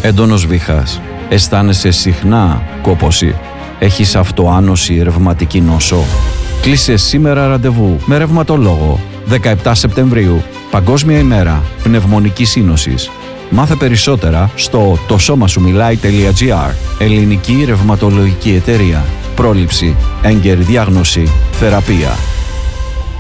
Έντονος βήχας. Αισθάνεσαι συχνά κόπωση. Έχεις αυτοάνωση, ρευματική νόσο. Κλείσε σήμερα ραντεβού με ρευματολόγο. 17 Σεπτεμβρίου, Παγκόσμια ημέρα πνευμονικής σύνοσης. Μάθε περισσότερα στο tosomasuMilai.gr. Ελληνική ρευματολογική εταιρεία. Πρόληψη, έγκαιρη διάγνωση, θεραπεία.